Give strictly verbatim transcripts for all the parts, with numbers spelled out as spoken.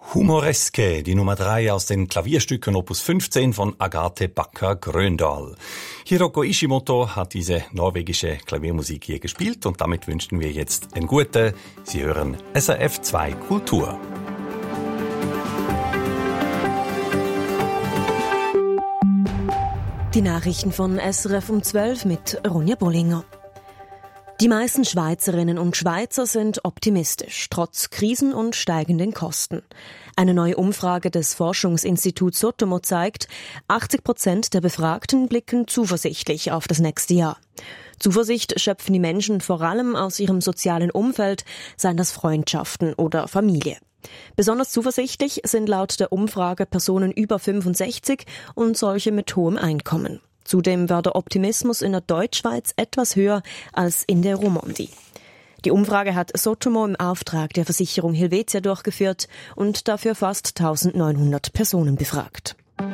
Humoreske, die Nummer drei aus den Klavierstücken Opus fünfzehn von Agathe Backer-Gröndahl. Hiroko Ishimoto hat diese norwegische Klaviermusik hier gespielt und damit wünschen wir jetzt ein Gute. Sie hören S R F zwei Kultur. Die Nachrichten von S R F um zwölf mit Ronja Bollinger. Die meisten Schweizerinnen und Schweizer sind optimistisch, trotz Krisen und steigenden Kosten. Eine neue Umfrage des Forschungsinstituts Sotomo zeigt, achtzig Prozent der Befragten blicken zuversichtlich auf das nächste Jahr. Zuversicht schöpfen die Menschen vor allem aus ihrem sozialen Umfeld, seien das Freundschaften oder Familie. Besonders zuversichtlich sind laut der Umfrage Personen über fünfundsechzig und solche mit hohem Einkommen. Zudem war der Optimismus in der Deutschschweiz etwas höher als in der Romandie. Die Umfrage hat Sotomo im Auftrag der Versicherung Helvetia durchgeführt und dafür fast eintausendneunhundert Personen befragt.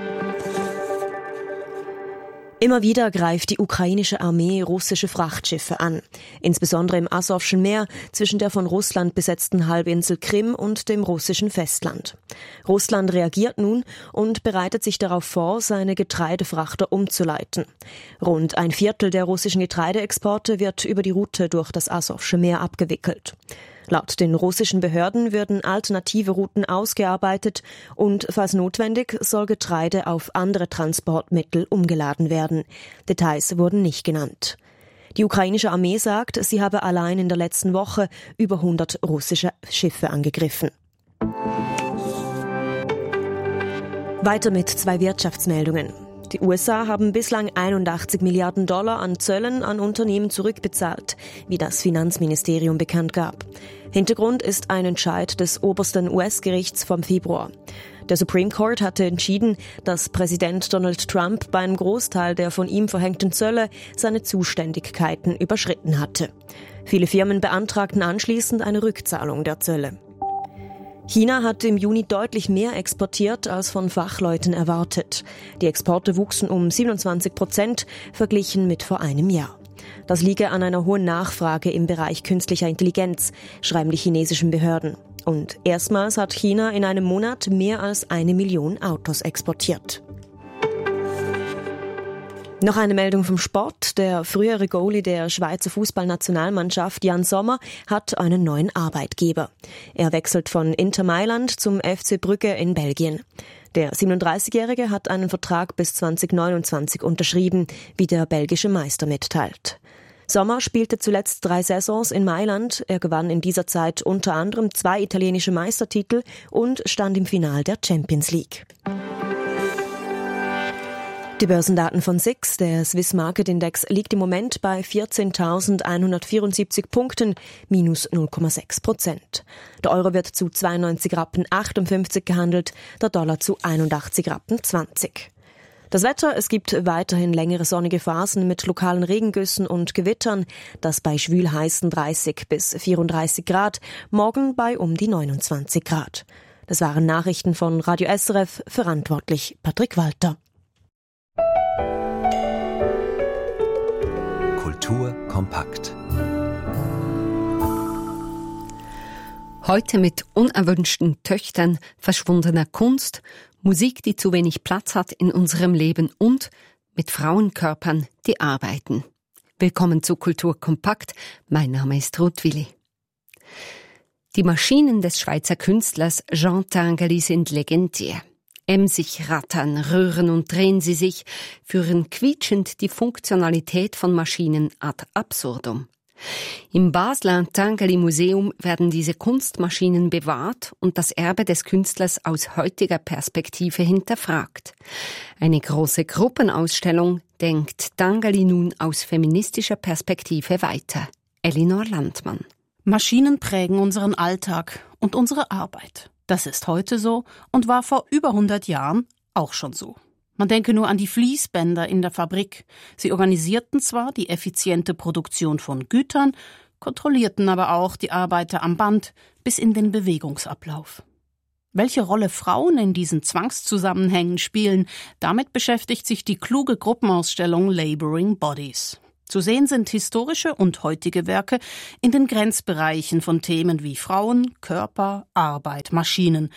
Immer wieder greift die ukrainische Armee russische Frachtschiffe an, insbesondere im Asowschen Meer zwischen der von Russland besetzten Halbinsel Krim und dem russischen Festland. Russland reagiert nun und bereitet sich darauf vor, seine Getreidefrachter umzuleiten. Rund ein Viertel der russischen Getreideexporte wird über die Route durch das Asowsche Meer abgewickelt. Laut den russischen Behörden würden alternative Routen ausgearbeitet und, falls notwendig, soll Getreide auf andere Transportmittel umgeladen werden. Details wurden nicht genannt. Die ukrainische Armee sagt, sie habe allein in der letzten Woche über hundert russische Schiffe angegriffen. Weiter mit zwei Wirtschaftsmeldungen. Die U S A haben bislang einundachtzig Milliarden Dollar an Zöllen an Unternehmen zurückbezahlt, wie das Finanzministerium bekannt gab. Hintergrund ist ein Entscheid des obersten U S-Gerichts vom Februar. Der Supreme Court hatte entschieden, dass Präsident Donald Trump bei einem Großteil der von ihm verhängten Zölle seine Zuständigkeiten überschritten hatte. Viele Firmen beantragten anschließend eine Rückzahlung der Zölle. China hat im Juni deutlich mehr exportiert als von Fachleuten erwartet. Die Exporte wuchsen um siebenundzwanzig Prozent verglichen mit vor einem Jahr. Das liege an einer hohen Nachfrage im Bereich künstlicher Intelligenz, schreiben die chinesischen Behörden. Und erstmals hat China in einem Monat mehr als eine Million Autos exportiert. Noch eine Meldung vom Sport. Der frühere Goalie der Schweizer Fußballnationalmannschaft Jan Sommer hat einen neuen Arbeitgeber. Er wechselt von Inter Mailand zum F C Brügge in Belgien. Der siebenunddreißigjährige hat einen Vertrag bis zwanzig neunundzwanzig unterschrieben, wie der belgische Meister mitteilt. Sommer spielte zuletzt drei Saisons in Mailand. Er gewann in dieser Zeit unter anderem zwei italienische Meistertitel und stand im Finale der Champions League. Die Börsendaten von S I X, der Swiss Market Index, liegt im Moment bei vierzehntausendeinhundertvierundsiebzig Punkten, minus null Komma sechs Prozent. Der Euro wird zu zweiundneunzig Rappen achtundfünfzig gehandelt, der Dollar zu einundachtzig Rappen zwanzig. Das Wetter, es gibt weiterhin längere sonnige Phasen mit lokalen Regengüssen und Gewittern, das bei schwül heißen dreißig bis vierunddreißig Grad, morgen bei um die neunundzwanzig Grad. Das waren Nachrichten von Radio S R F, verantwortlich Patrick Walter. Kultur kompakt. Heute mit unerwünschten Töchtern, verschwundener Kunst, Musik, die zu wenig Platz hat in unserem Leben und mit Frauenkörpern, die arbeiten. Willkommen zu Kultur kompakt. Mein Name ist Ruth Willi. Die Maschinen des Schweizer Künstlers Jean Tinguely sind legendär. Emsig rattern, rühren und drehen sie sich, führen quietschend die Funktionalität von Maschinen ad absurdum. Im Basler Tinguely Museum werden diese Kunstmaschinen bewahrt und das Erbe des Künstlers aus heutiger Perspektive hinterfragt. Eine große Gruppenausstellung denkt Tinguely nun aus feministischer Perspektive weiter. Elinor Landmann. Maschinen prägen unseren Alltag und unsere Arbeit. Das ist heute so und war vor über hundert Jahren auch schon so. Man denke nur an die Fließbänder in der Fabrik. Sie organisierten zwar die effiziente Produktion von Gütern, kontrollierten aber auch die Arbeiter am Band bis in den Bewegungsablauf. Welche Rolle Frauen in diesen Zwangszusammenhängen spielen, damit beschäftigt sich die kluge Gruppenausstellung Laboring Bodies. Zu sehen sind historische und heutige Werke in den Grenzbereichen von Themen wie Frauen, Körper, Arbeit, Maschinen.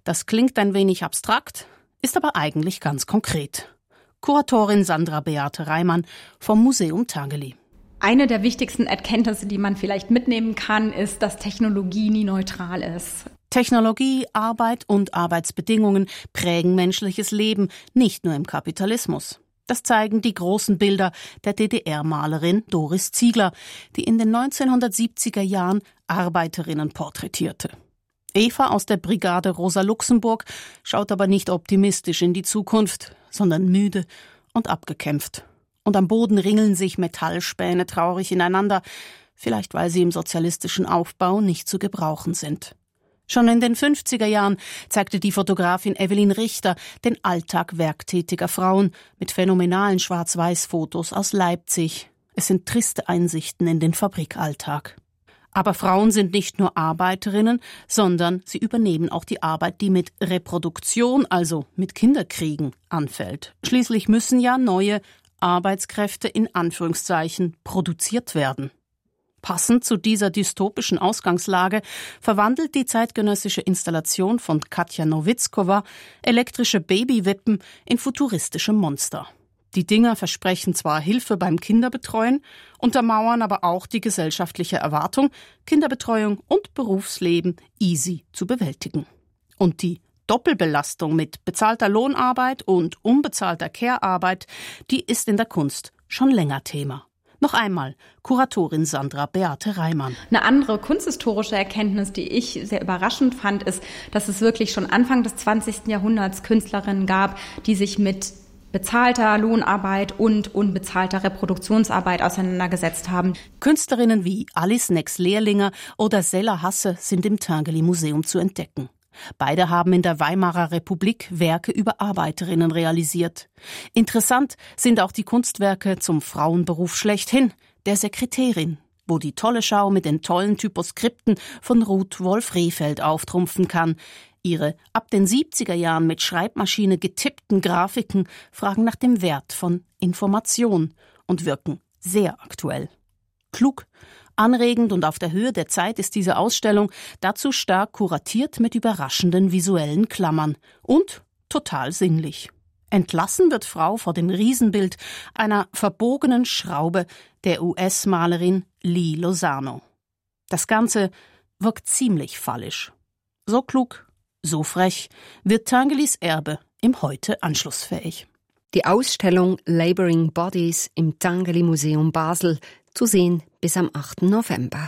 Das klingt ein wenig abstrakt, ist aber eigentlich ganz konkret. Kuratorin Sandra Beate Reimann vom Museum Tangeli. Eine der wichtigsten Erkenntnisse, die man vielleicht mitnehmen kann, ist, dass Technologie nie neutral ist. Technologie, Arbeit und Arbeitsbedingungen prägen menschliches Leben, nicht nur im Kapitalismus. Das zeigen die großen Bilder der D D R-Malerin Doris Ziegler, die in den neunzehnhundertsiebziger Jahren Arbeiterinnen porträtierte. Eva aus der Brigade Rosa Luxemburg schaut aber nicht optimistisch in die Zukunft, sondern müde und abgekämpft. Und am Boden ringeln sich Metallspäne traurig ineinander, vielleicht weil sie im sozialistischen Aufbau nicht zu gebrauchen sind. Schon in den fünfziger Jahren zeigte die Fotografin Evelyn Richter den Alltag werktätiger Frauen mit phänomenalen Schwarz-Weiß-Fotos aus Leipzig. Es sind triste Einsichten in den Fabrikalltag. Aber Frauen sind nicht nur Arbeiterinnen, sondern sie übernehmen auch die Arbeit, die mit Reproduktion, also mit Kinderkriegen, anfällt. Schließlich müssen ja neue Arbeitskräfte in Anführungszeichen produziert werden. Passend zu dieser dystopischen Ausgangslage verwandelt die zeitgenössische Installation von Katja Nowitzkova elektrische Babywippen in futuristische Monster. Die Dinger versprechen zwar Hilfe beim Kinderbetreuen, untermauern aber auch die gesellschaftliche Erwartung, Kinderbetreuung und Berufsleben easy zu bewältigen. Und die Doppelbelastung mit bezahlter Lohnarbeit und unbezahlter Care-Arbeit, die ist in der Kunst schon länger Thema. Noch einmal Kuratorin Sandra Beate Reimann. Eine andere kunsthistorische Erkenntnis, die ich sehr überraschend fand, ist, dass es wirklich schon Anfang des zwanzigsten Jahrhunderts Künstlerinnen gab, die sich mit bezahlter Lohnarbeit und unbezahlter Reproduktionsarbeit auseinandergesetzt haben. Künstlerinnen wie Alice Nex-Lehrlinger oder Sella Hasse sind im Tangeli Museum zu entdecken. Beide haben in der Weimarer Republik Werke über Arbeiterinnen realisiert. Interessant sind auch die Kunstwerke zum Frauenberuf schlechthin, der Sekretärin, wo die tolle Schau mit den tollen Typoskripten von Ruth Wolf-Rehfeld auftrumpfen kann. Ihre ab den siebziger Jahren mit Schreibmaschine getippten Grafiken fragen nach dem Wert von Information und wirken sehr aktuell. Klug, anregend und auf der Höhe der Zeit ist diese Ausstellung, dazu stark kuratiert mit überraschenden visuellen Klammern und total sinnlich. Entlassen wird Frau vor dem Riesenbild einer verbogenen Schraube der U S-Malerin Lee Lozano. Das Ganze wirkt ziemlich fallisch. So klug, so frech wird Tangelis Erbe im Heute anschlussfähig. Die Ausstellung Laboring Bodies im Tangeli Museum Basel zu sehen bis am achten November.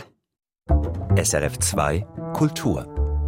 S R F zwei Kultur.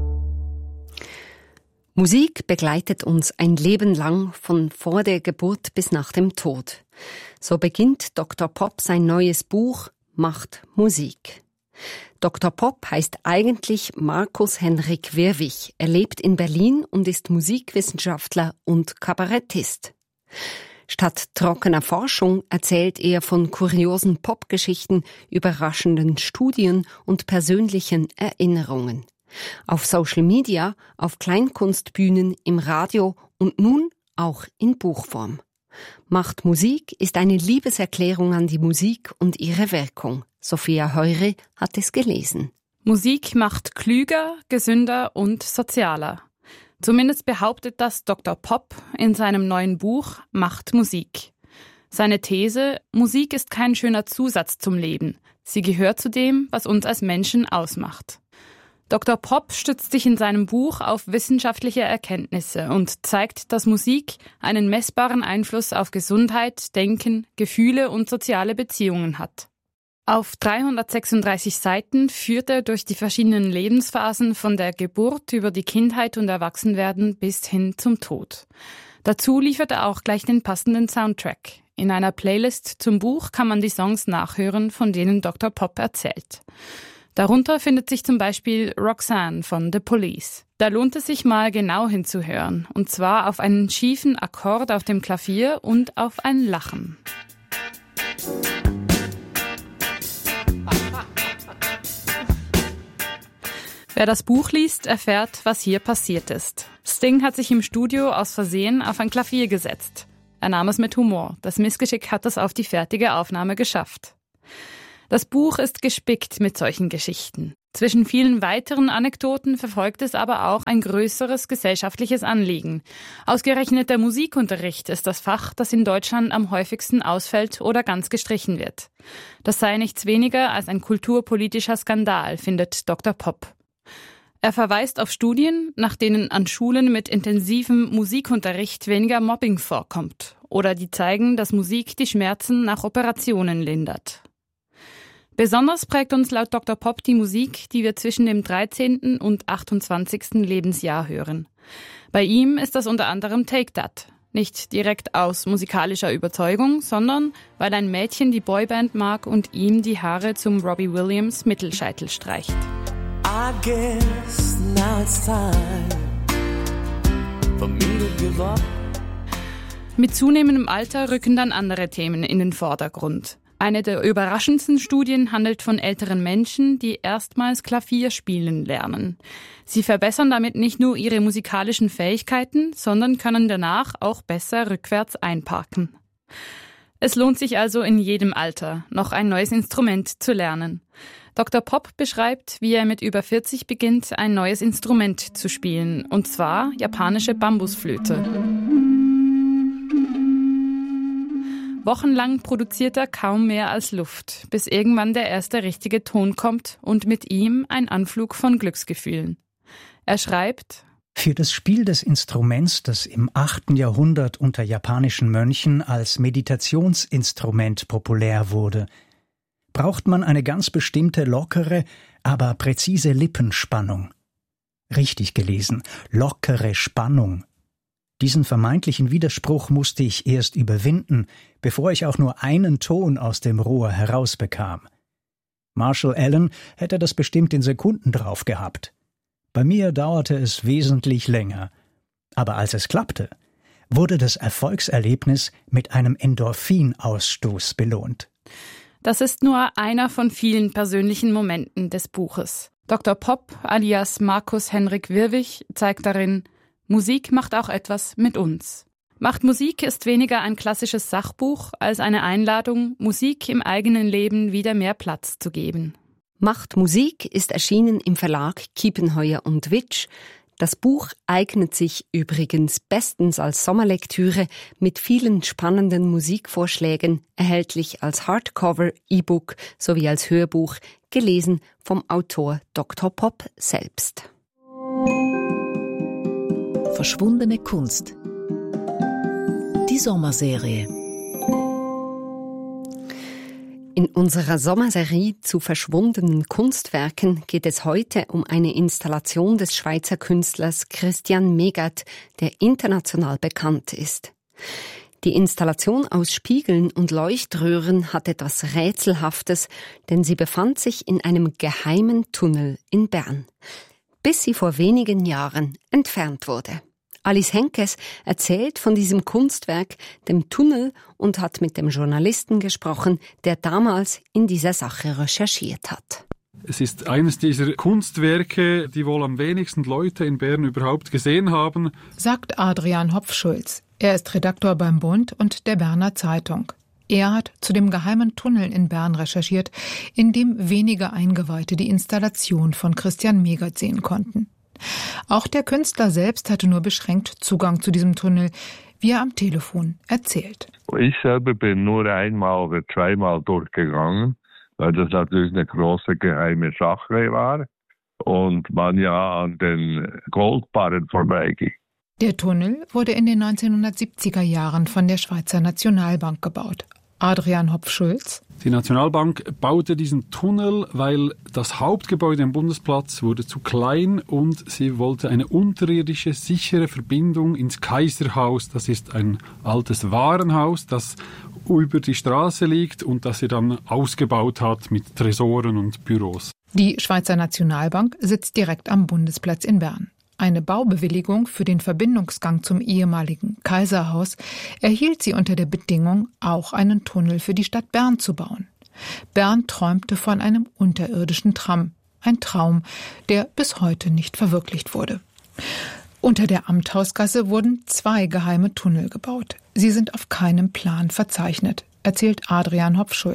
Musik begleitet uns ein Leben lang, von vor der Geburt bis nach dem Tod. So beginnt Doktor Pop sein neues Buch Macht Musik. Doktor Pop heißt eigentlich Markus Henrik Wirwig. Er lebt in Berlin und ist Musikwissenschaftler und Kabarettist. Statt trockener Forschung erzählt er von kuriosen Popgeschichten, überraschenden Studien und persönlichen Erinnerungen. Auf Social Media, auf Kleinkunstbühnen, im Radio und nun auch in Buchform. Macht Musik ist eine Liebeserklärung an die Musik und ihre Wirkung. Sophia Heure hat es gelesen. Musik macht klüger, gesünder und sozialer. Zumindest behauptet das Doktor Pop in seinem neuen Buch Macht Musik. Seine These: Musik ist kein schöner Zusatz zum Leben. Sie gehört zu dem, was uns als Menschen ausmacht. Doktor Pop stützt sich in seinem Buch auf wissenschaftliche Erkenntnisse und zeigt, dass Musik einen messbaren Einfluss auf Gesundheit, Denken, Gefühle und soziale Beziehungen hat. Auf dreihundertsechsunddreißig Seiten führt er durch die verschiedenen Lebensphasen von der Geburt über die Kindheit und Erwachsenwerden bis hin zum Tod. Dazu liefert er auch gleich den passenden Soundtrack. In einer Playlist zum Buch kann man die Songs nachhören, von denen Doktor Pop erzählt. Darunter findet sich zum Beispiel Roxanne von The Police. Da lohnt es sich mal genau hinzuhören, und zwar auf einen schiefen Akkord auf dem Klavier und auf ein Lachen. Wer das Buch liest, erfährt, was hier passiert ist. Sting hat sich im Studio aus Versehen auf ein Klavier gesetzt. Er nahm es mit Humor. Das Missgeschick hat es auf die fertige Aufnahme geschafft. Das Buch ist gespickt mit solchen Geschichten. Zwischen vielen weiteren Anekdoten verfolgt es aber auch ein größeres gesellschaftliches Anliegen. Ausgerechnet der Musikunterricht ist das Fach, das in Deutschland am häufigsten ausfällt oder ganz gestrichen wird. Das sei nichts weniger als ein kulturpolitischer Skandal, findet Doktor Popp. Er verweist auf Studien, nach denen an Schulen mit intensivem Musikunterricht weniger Mobbing vorkommt oder die zeigen, dass Musik die Schmerzen nach Operationen lindert. Besonders prägt uns laut Doktor Popp die Musik, die wir zwischen dem dreizehnten und achtundzwanzigsten Lebensjahr hören. Bei ihm ist das unter anderem Take That. Nicht direkt aus musikalischer Überzeugung, sondern weil ein Mädchen die Boyband mag und ihm die Haare zum Robbie Williams Mittelscheitel streicht. I guess now it's time for me to give up. Mit zunehmendem Alter rücken dann andere Themen in den Vordergrund. Eine der überraschendsten Studien handelt von älteren Menschen, die erstmals Klavier spielen lernen. Sie verbessern damit nicht nur ihre musikalischen Fähigkeiten, sondern können danach auch besser rückwärts einparken. Es lohnt sich also in jedem Alter, noch ein neues Instrument zu lernen. Doktor Popp beschreibt, wie er mit über vierzig beginnt, ein neues Instrument zu spielen, und zwar japanische Bambusflöte. Wochenlang produziert er kaum mehr als Luft, bis irgendwann der erste richtige Ton kommt und mit ihm ein Anflug von Glücksgefühlen. Er schreibt: Für das Spiel des Instruments, das im achten Jahrhundert unter japanischen Mönchen als Meditationsinstrument populär wurde, braucht man eine ganz bestimmte lockere, aber präzise Lippenspannung. Richtig gelesen, lockere Spannung. Diesen vermeintlichen Widerspruch musste ich erst überwinden, bevor ich auch nur einen Ton aus dem Rohr herausbekam. Marshall Allen hätte das bestimmt in Sekunden drauf gehabt. Bei mir dauerte es wesentlich länger. Aber als es klappte, wurde das Erfolgserlebnis mit einem Endorphinausstoß belohnt. Das ist nur einer von vielen persönlichen Momenten des Buches. Doktor Popp alias Markus Henrik Wirwig zeigt darin: Musik macht auch etwas mit uns. Macht Musik ist weniger ein klassisches Sachbuch als eine Einladung, Musik im eigenen Leben wieder mehr Platz zu geben. Macht Musik ist erschienen im Verlag Kiepenheuer und Witsch. Das Buch eignet sich übrigens bestens als Sommerlektüre mit vielen spannenden Musikvorschlägen, erhältlich als Hardcover, E-Book sowie als Hörbuch, gelesen vom Autor Doktor Popp selbst. Verschwundene Kunst. Die Sommerserie. In unserer Sommerserie zu verschwundenen Kunstwerken geht es heute um eine Installation des Schweizer Künstlers Christian Megert, der international bekannt ist. Die Installation aus Spiegeln und Leuchtröhren hat etwas Rätselhaftes, denn sie befand sich in einem geheimen Tunnel in Bern, bis sie vor wenigen Jahren entfernt wurde. Alice Henkes erzählt von diesem Kunstwerk, dem Tunnel, und hat mit dem Journalisten gesprochen, der damals in dieser Sache recherchiert hat. Es ist eines dieser Kunstwerke, die wohl am wenigsten Leute in Bern überhaupt gesehen haben, sagt Adrian Hopf-Schulz. Er ist Redaktor beim Bund und der Berner Zeitung. Er hat zu dem geheimen Tunnel in Bern recherchiert, in dem wenige Eingeweihte die Installation von Christian Megert sehen konnten. Auch der Künstler selbst hatte nur beschränkt Zugang zu diesem Tunnel, wie er am Telefon erzählt. Ich selber bin nur einmal oder zweimal durchgegangen, weil das natürlich eine große geheime Sache war und man ja an den Goldbarren vorbeiging. Der Tunnel wurde in den neunzehnhundertsiebziger Jahren von der Schweizer Nationalbank gebaut. Adrian Hopf-Schulz. Die Nationalbank baute diesen Tunnel, weil das Hauptgebäude am Bundesplatz wurde zu klein und sie wollte eine unterirdische, sichere Verbindung ins Kaiserhaus. Das ist ein altes Warenhaus, das über die Straße liegt und das sie dann ausgebaut hat mit Tresoren und Büros. Die Schweizer Nationalbank sitzt direkt am Bundesplatz in Bern. Eine Baubewilligung für den Verbindungsgang zum ehemaligen Kaiserhaus erhielt sie unter der Bedingung, auch einen Tunnel für die Stadt Bern zu bauen. Bern träumte von einem unterirdischen Tram, ein Traum, der bis heute nicht verwirklicht wurde. Unter der Amthausgasse wurden zwei geheime Tunnel gebaut. Sie sind auf keinem Plan verzeichnet, erzählt Adrian Hopf-Schulz.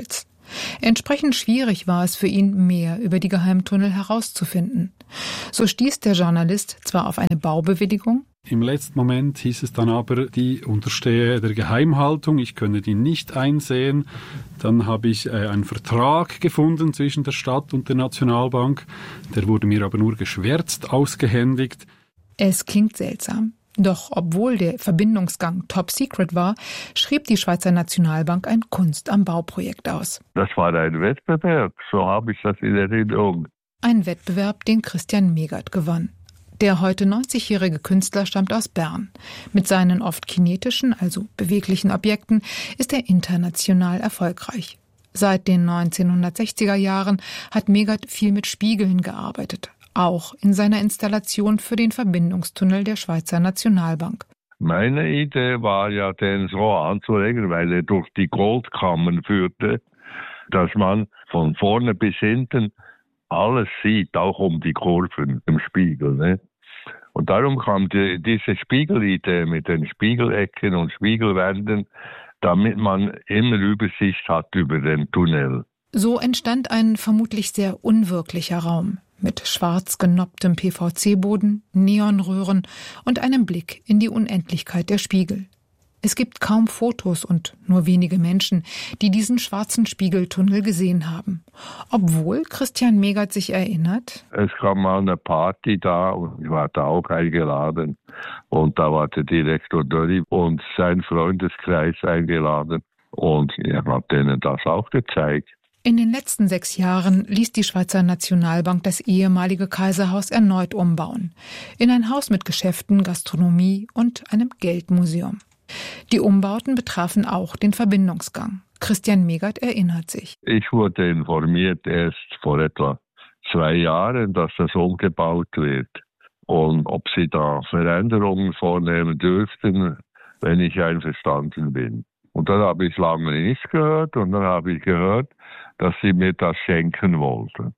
Entsprechend schwierig war es für ihn, mehr über die Geheimtunnel herauszufinden. So stieß der Journalist zwar auf eine Baubewilligung. Im letzten Moment hieß es dann aber, die unterstehe der Geheimhaltung, ich könne die nicht einsehen. Dann habe ich äh, einen Vertrag gefunden zwischen der Stadt und der Nationalbank. Der wurde mir aber nur geschwärzt ausgehändigt. Es klingt seltsam. Doch obwohl der Verbindungsgang top secret war, schrieb die Schweizer Nationalbank ein Kunst-am-Bau-Projekt aus. Das war ein Wettbewerb, so habe ich das in Erinnerung. Ein Wettbewerb, den Christian Megert gewann. Der heute neunzigjährige Künstler stammt aus Bern. Mit seinen oft kinetischen, also beweglichen Objekten ist er international erfolgreich. Seit den neunzehnhundertsechziger Jahren hat Megert viel mit Spiegeln gearbeitet. Auch in seiner Installation für den Verbindungstunnel der Schweizer Nationalbank. Meine Idee war ja, den so anzulegen, weil er durch die Goldkammern führte, dass man von vorne bis hinten alles sieht, auch um die Kurven im Spiegel. Ne? Und darum kam die, diese Spiegelidee mit den Spiegelecken und Spiegelwänden, damit man immer Übersicht hat über den Tunnel. So entstand ein vermutlich sehr unwirklicher Raum. Mit schwarz genopptem P V C-Boden, Neonröhren und einem Blick in die Unendlichkeit der Spiegel. Es gibt kaum Fotos und nur wenige Menschen, die diesen schwarzen Spiegeltunnel gesehen haben. Obwohl Christian Megert sich erinnert: Es kam mal eine Party da und ich war da auch eingeladen. Und da war der Direktor Dörri und sein Freundeskreis eingeladen. Und er hat denen das auch gezeigt. In den letzten sechs Jahren ließ die Schweizer Nationalbank das ehemalige Kaiserhaus erneut umbauen. In ein Haus mit Geschäften, Gastronomie und einem Geldmuseum. Die Umbauten betrafen auch den Verbindungsgang. Christian Megert erinnert sich. Ich wurde informiert erst vor etwa zwei Jahren, dass das umgebaut wird. Und ob sie da Veränderungen vornehmen dürften, wenn ich einverstanden bin. Und dann habe ich lange nichts gehört und dann habe ich gehört, dass sie mir das schenken wollten.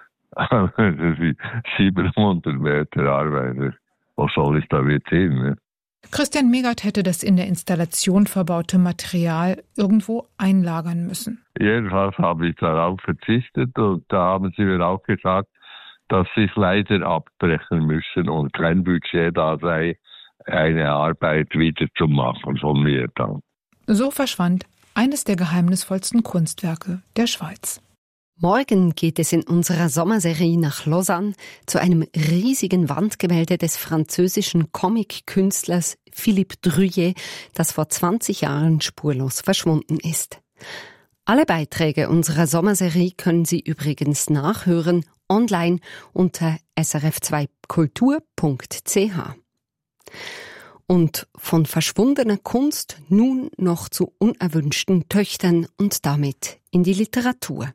siebenhundert Meter Arbeiter. Wo soll ich damit hin? Ne? Christian Megert hätte das in der Installation verbaute Material irgendwo einlagern müssen. Jedenfalls habe ich darauf verzichtet und da haben sie mir auch gesagt, dass sie es leider abbrechen müssen und kein Budget da sei, eine Arbeit wieder zu machen von mir dann. So verschwand eines der geheimnisvollsten Kunstwerke der Schweiz. Morgen geht es in unserer Sommerserie nach Lausanne zu einem riesigen Wandgemälde des französischen Comic-Künstlers Philippe Druillet, das vor zwanzig Jahren spurlos verschwunden ist. Alle Beiträge unserer Sommerserie können Sie übrigens nachhören online unter s r f zwei kultur punkt c h. Und von verschwundener Kunst nun noch zu unerwünschten Töchtern und damit in die Literatur.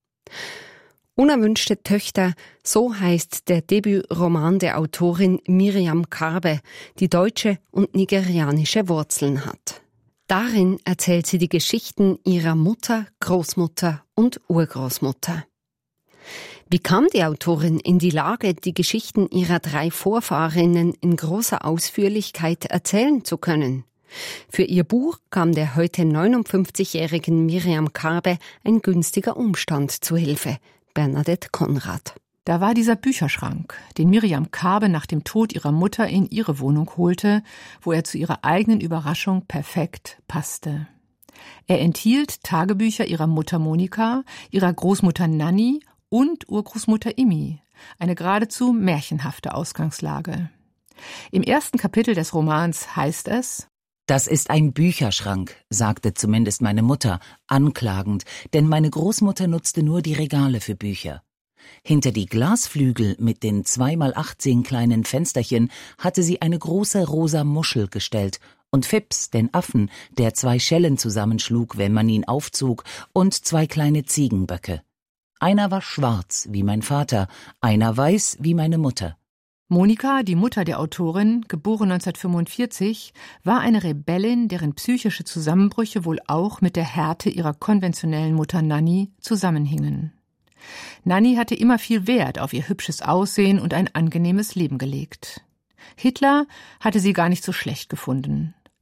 Unerwünschte Töchter, so heißt der Debütroman der Autorin Miriam Karbe, die deutsche und nigerianische Wurzeln hat. Darin erzählt sie die Geschichten ihrer Mutter, Großmutter und Urgroßmutter. Wie kam die Autorin in die Lage, die Geschichten ihrer drei Vorfahrinnen in großer Ausführlichkeit erzählen zu können? Für ihr Buch kam der heute neunundfünfzigjährigen Miriam Karbe ein günstiger Umstand zu Hilfe. Bernadette Konrad. Da war dieser Bücherschrank, den Miriam Karbe nach dem Tod ihrer Mutter in ihre Wohnung holte, wo er zu ihrer eigenen Überraschung perfekt passte. Er enthielt Tagebücher ihrer Mutter Monika, ihrer Großmutter Nanni und Urgroßmutter Immi, eine geradezu märchenhafte Ausgangslage. Im ersten Kapitel des Romans heißt es: Das ist ein Bücherschrank, sagte zumindest meine Mutter, anklagend, denn meine Großmutter nutzte nur die Regale für Bücher. Hinter die Glasflügel mit den zwei mal achtzehn kleinen Fensterchen hatte sie eine große rosa Muschel gestellt und Fips, den Affen, der zwei Schellen zusammenschlug, wenn man ihn aufzog, und zwei kleine Ziegenböcke. Einer war schwarz, wie mein Vater, einer weiß, wie meine Mutter. Monika, die Mutter der Autorin, geboren neunzehnhundertfünfundvierzig, war eine Rebellin, deren psychische Zusammenbrüche wohl auch mit der Härte ihrer konventionellen Mutter Nanni zusammenhingen. Nanni hatte immer viel Wert auf ihr hübsches Aussehen und ein angenehmes Leben gelegt. Hitler hatte sie gar nicht so schlecht gefunden.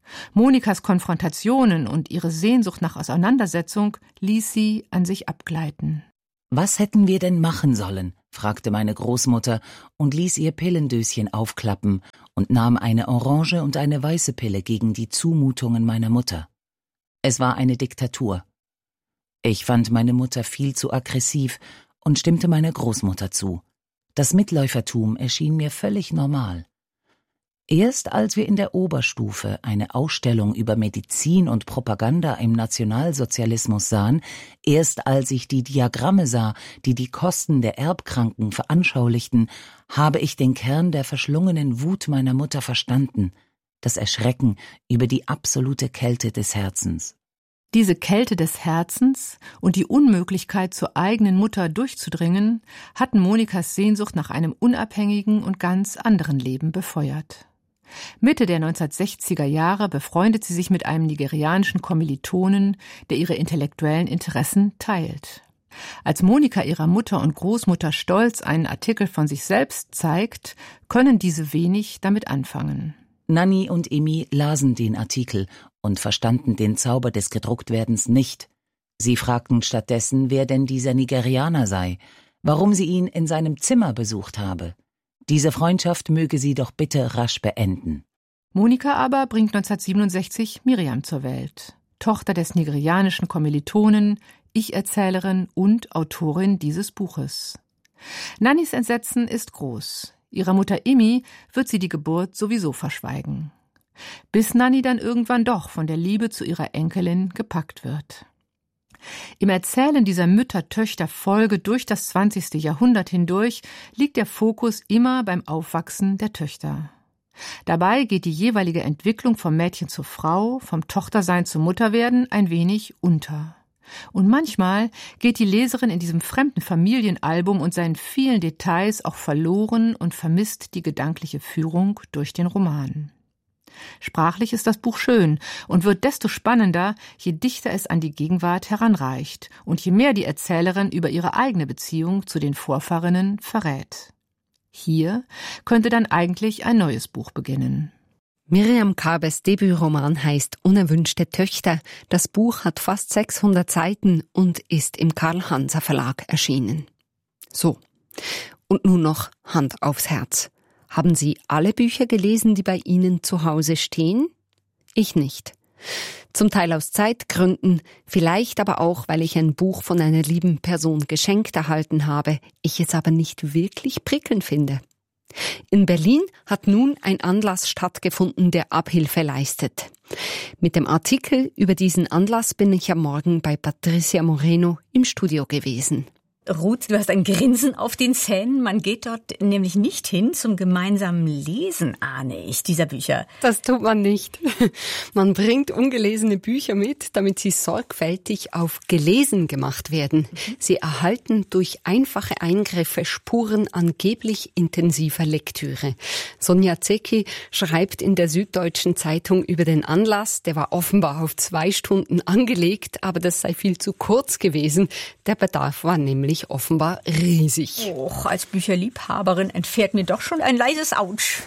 Monikas Konfrontationen und ihre Sehnsucht nach Auseinandersetzung ließ sie an sich abgleiten. »Was hätten wir denn machen sollen?« fragte meine Großmutter und ließ ihr Pillendöschen aufklappen und nahm eine orange und eine weiße Pille gegen die Zumutungen meiner Mutter. Es war eine Diktatur. Ich fand meine Mutter viel zu aggressiv und stimmte meiner Großmutter zu. Das Mitläufertum erschien mir völlig normal. Erst als wir in der Oberstufe eine Ausstellung über Medizin und Propaganda im Nationalsozialismus sahen, erst als ich die Diagramme sah, die die Kosten der Erbkranken veranschaulichten, habe ich den Kern der verschlungenen Wut meiner Mutter verstanden, das Erschrecken über die absolute Kälte des Herzens. Diese Kälte des Herzens und die Unmöglichkeit, zur eigenen Mutter durchzudringen, hatten Monikas Sehnsucht nach einem unabhängigen und ganz anderen Leben befeuert. Mitte der neunzehnhundertsechziger Jahre befreundet sie sich mit einem nigerianischen Kommilitonen, der ihre intellektuellen Interessen teilt. Als Monika ihrer Mutter und Großmutter stolz einen Artikel von sich selbst zeigt, können diese wenig damit anfangen. Nanni und Emi lasen den Artikel und verstanden den Zauber des Gedrucktwerdens nicht. Sie fragten stattdessen, wer denn dieser Nigerianer sei, warum sie ihn in seinem Zimmer besucht habe. Diese Freundschaft möge sie doch bitte rasch beenden. Monika aber bringt neunzehnhundertsiebenundsechzig Miriam zur Welt, Tochter des nigerianischen Kommilitonen, Ich-Erzählerin und Autorin dieses Buches. Nannis Entsetzen ist groß. Ihrer Mutter Imi wird sie die Geburt sowieso verschweigen. Bis Nanni dann irgendwann doch von der Liebe zu ihrer Enkelin gepackt wird. Im Erzählen dieser Mütter-Töchter-Folge durch das zwanzigste Jahrhundert hindurch liegt der Fokus immer beim Aufwachsen der Töchter. Dabei geht die jeweilige Entwicklung vom Mädchen zur Frau, vom Tochtersein zum Mutterwerden ein wenig unter. Und manchmal geht die Leserin in diesem fremden Familienalbum und seinen vielen Details auch verloren und vermisst die gedankliche Führung durch den Roman. Sprachlich ist das Buch schön und wird desto spannender, je dichter es an die Gegenwart heranreicht und je mehr die Erzählerin über ihre eigene Beziehung zu den Vorfahrinnen verrät. Hier könnte dann eigentlich ein neues Buch beginnen. Miriam Kabes Debütroman heißt Unerwünschte Töchter. Das Buch hat fast sechshundert Seiten und ist im Karl-Hanser Verlag erschienen. So, und nun noch Hand aufs Herz. Haben Sie alle Bücher gelesen, die bei Ihnen zu Hause stehen? Ich nicht. Zum Teil aus Zeitgründen, vielleicht aber auch, weil ich ein Buch von einer lieben Person geschenkt erhalten habe, ich es aber nicht wirklich prickelnd finde. In Berlin hat nun ein Anlass stattgefunden, der Abhilfe leistet. Mit dem Artikel über diesen Anlass bin ich am Morgen bei Patricia Moreno im Studio gewesen. Ruth, du hast ein Grinsen auf den Zähnen. Man geht dort nämlich nicht hin zum gemeinsamen Lesen, ahne ich, dieser Bücher. Das tut man nicht. Man bringt ungelesene Bücher mit, damit sie sorgfältig auf gelesen gemacht werden. Sie erhalten durch einfache Eingriffe Spuren angeblich intensiver Lektüre. Sonja Zecki schreibt in der Süddeutschen Zeitung über den Anlass, der war offenbar auf zwei Stunden angelegt, aber das sei viel zu kurz gewesen. Der Bedarf war nämlich offenbar riesig. Och, als Bücherliebhaberin entfährt mir doch schon ein leises Autsch.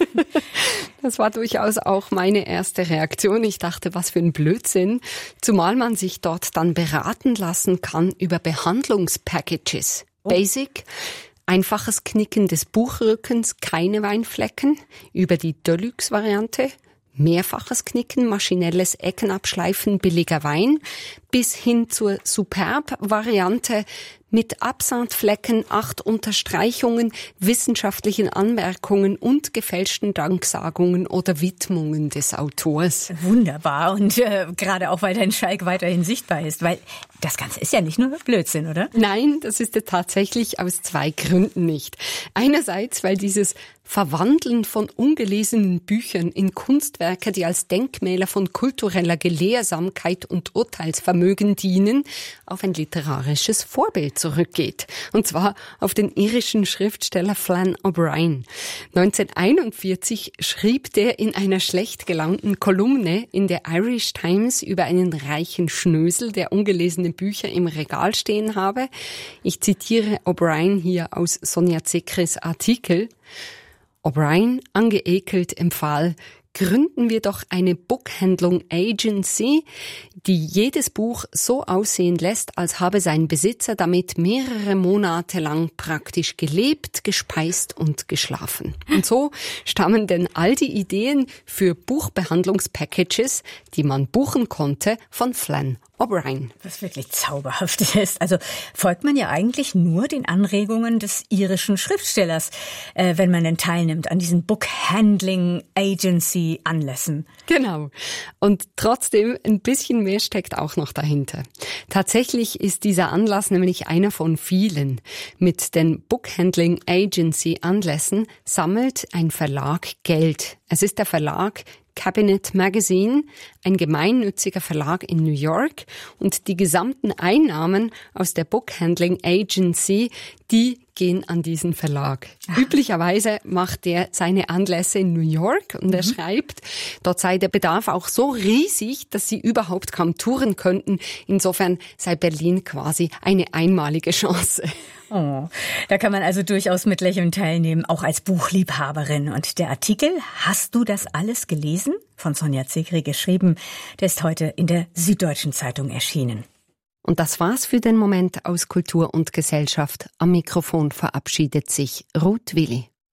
Das war durchaus auch meine erste Reaktion. Ich dachte, was für ein Blödsinn. Zumal man sich dort dann beraten lassen kann über Behandlungspackages. Oh. Basic, einfaches Knicken des Buchrückens, keine Weinflecken. Über die Deluxe-Variante, mehrfaches Knicken, maschinelles Eckenabschleifen, billiger Wein, bis hin zur Superb-Variante mit Absandflecken, acht Unterstreichungen, wissenschaftlichen Anmerkungen und gefälschten Danksagungen oder Widmungen des Autors. Wunderbar. Und äh, gerade auch, weil dein Schalk weiterhin sichtbar ist. Weil das Ganze ist ja nicht nur Blödsinn, oder? Nein, das ist es tatsächlich aus zwei Gründen nicht. Einerseits, weil dieses Verwandeln von ungelesenen Büchern in Kunstwerke, die als Denkmäler von kultureller Gelehrsamkeit und Urteilsvermögen dienen, auf ein literarisches Vorbild zurückgeht. Und zwar auf den irischen Schriftsteller Flann O'Brien. neunzehnhunderteinundvierzig schrieb der in einer schlecht gelaunten Kolumne in der Irish Times über einen reichen Schnösel, der ungelesene Bücher im Regal stehen habe. Ich zitiere O'Brien hier aus Sonja Zeckris Artikel. O'Brien, angeekelt, empfahl: gründen wir doch eine Buchhandlung Agency, die jedes Buch so aussehen lässt, als habe sein Besitzer damit mehrere Monate lang praktisch gelebt, gespeist und geschlafen. Und so stammen denn all die Ideen für Buchbehandlungspackages, die man buchen konnte, von Flann O'Brien. Was wirklich zauberhaft ist. Also folgt man ja eigentlich nur den Anregungen des irischen Schriftstellers, äh, wenn man denn teilnimmt an diesen Book-Handling Agency Anlässen. Genau. Und trotzdem ein bisschen mehr steckt auch noch dahinter. Tatsächlich ist dieser Anlass nämlich einer von vielen. Mit den Book-Handling Agency Anlässen sammelt ein Verlag Geld. Es ist der Verlag Cabinet Magazine, ein gemeinnütziger Verlag in New York, und die gesamten Einnahmen aus der Bookhandling Agency, die gehen an diesen Verlag. Ach. Üblicherweise macht der seine Anlässe in New York und mhm. er schreibt, dort sei der Bedarf auch so riesig, dass sie überhaupt kaum touren könnten. Insofern sei Berlin quasi eine einmalige Chance. Oh, da kann man also durchaus mit Lächeln teilnehmen, auch als Buchliebhaberin. Und der Artikel "Hast du das alles gelesen?" von Sonja Zekri geschrieben, der ist heute in der Süddeutschen Zeitung erschienen. Und das war's für den Moment aus Kultur und Gesellschaft. Am Mikrofon verabschiedet sich Ruth Willi.